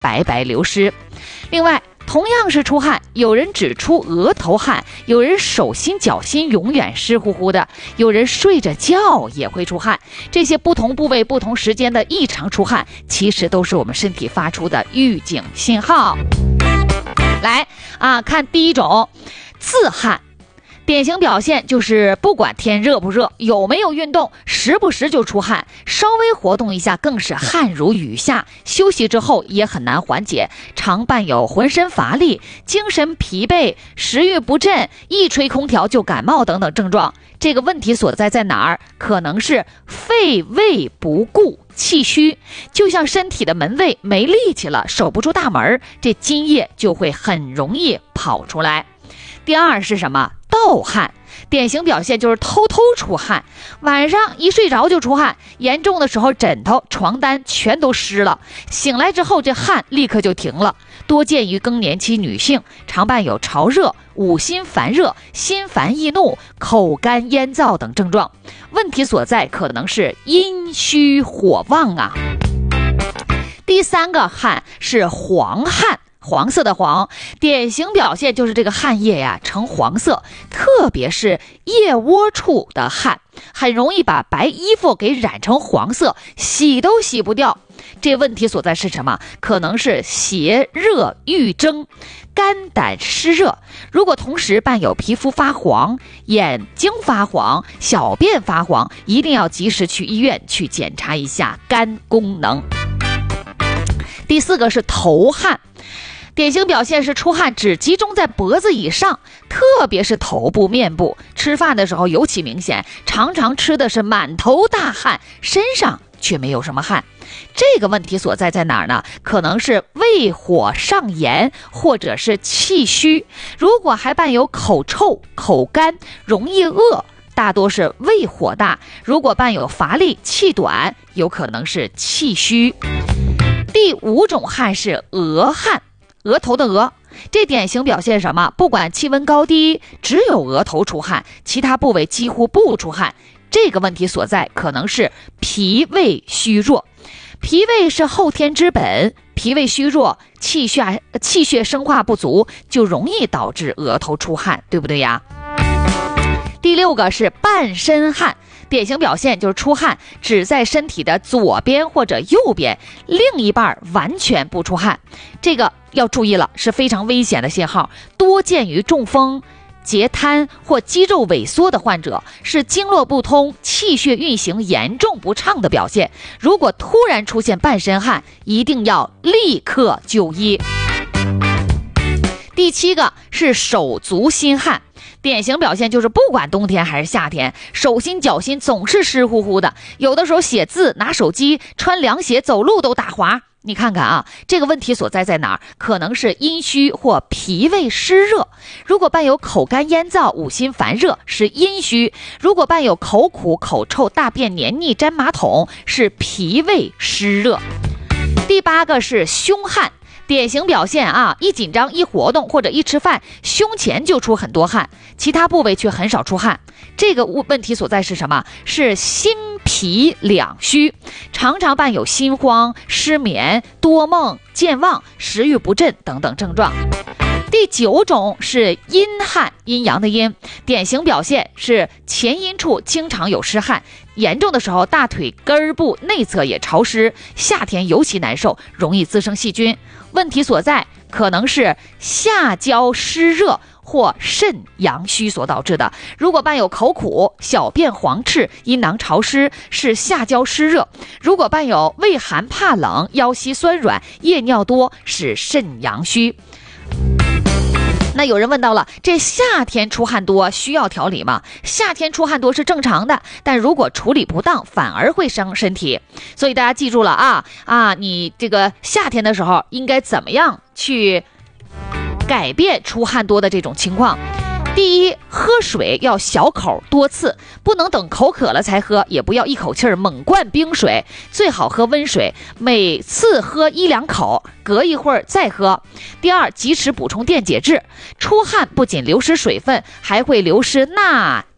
白白流失。另外，同样是出汗，有人只出额头汗，有人手心脚心永远湿乎乎的，有人睡着觉也会出汗。这些不同部位不同时间的异常出汗，其实都是我们身体发出的预警信号。来看第一种，自汗。典型表现就是不管天热不热，有没有运动，时不时就出汗，稍微活动一下更是汗如雨下，休息之后也很难缓解，常伴有浑身乏力、精神疲惫、食欲不振、一吹空调就感冒等等症状。这个问题所在哪儿？可能是肺胃不顾，气虚，就像身体的门卫没力气了，守不住大门，这津液就会很容易跑出来。第二是什么？盗汗。典型表现就是偷偷出汗，晚上一睡着就出汗，严重的时候枕头、床单全都湿了，醒来之后这汗立刻就停了，多见于更年期女性，常伴有潮热、五心烦热、心烦易怒、口干咽燥等症状。问题所在可能是阴虚火旺啊。第三个汗是黄汗，黄色的黄，典型表现就是这个汗液呀呈黄色，特别是腋窝处的汗，很容易把白衣服给染成黄色，洗都洗不掉。这问题所在是什么？可能是邪热郁蒸，肝胆湿热。如果同时伴有皮肤发黄、眼睛发黄、小便发黄，一定要及时去医院去检查一下肝功能。第四个是头汗，典型表现是出汗只集中在脖子以上，特别是头部、面部，吃饭的时候尤其明显，常常吃的是满头大汗，身上却没有什么汗。这个问题所在哪儿呢？可能是胃火上炎，或者是气虚。如果还伴有口臭、口干、容易饿，大多是胃火大。如果伴有乏力、气短，有可能是气虚。第五种汗是额汗，额头的额，这典型表现什么？不管气温高低，只有额头出汗，其他部位几乎不出汗。这个问题所在可能是脾胃虚弱。脾胃是后天之本，脾胃虚弱，气血生化不足，就容易导致额头出汗，对不对呀？第六个是半身汗，典型表现就是出汗只在身体的左边或者右边，另一半完全不出汗。这个要注意了，是非常危险的信号，多见于中风、截瘫或肌肉萎缩的患者，是经络不通、气血运行严重不畅的表现。如果突然出现半身汗，一定要立刻就医。第七个是手足心汗，典型表现就是不管冬天还是夏天，手心脚心总是湿乎乎的，有的时候写字、拿手机、穿凉鞋、走路都打滑。你看看啊，这个问题所在哪儿？可能是阴虚或脾胃湿热。如果伴有口干咽燥、五心烦热，是阴虚；如果伴有口苦、口臭、大便黏腻、粘马桶，是脾胃湿热。第八个是胸汗，典型表现一紧张、一活动或者一吃饭，胸前就出很多汗，其他部位却很少出汗。这个问题所在是什么？是心脾两虚，常常伴有心慌、失眠、多梦、健忘、食欲不振等等症状。第九种是阴汗，阴阳的阴，典型表现是前阴处经常有湿汗，严重的时候大腿根部内侧也潮湿，夏天尤其难受，容易滋生细菌。问题所在可能是下焦湿热或肾阳虚所导致的。如果伴有口苦、小便黄赤、阴囊潮湿，是下焦湿热；如果伴有畏寒怕冷、腰膝酸软、夜尿多，是肾阳虚。那有人问到了，这夏天出汗多需要调理吗？夏天出汗多是正常的，但如果处理不当，反而会伤身体。所以大家记住了你这个夏天的时候应该怎么样去改变出汗多的这种情况。第一，喝水要小口多次，不能等口渴了才喝，也不要一口气猛灌冰水，最好喝温水，每次喝1-2口，隔一会儿再喝。第二，及时补充电解质，出汗不仅流失水分，还会流失钠、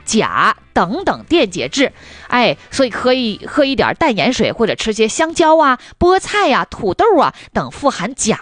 钾等等电解质。所以喝一点淡盐水，或者吃些香蕉啊、菠菜啊、土豆啊等富含钾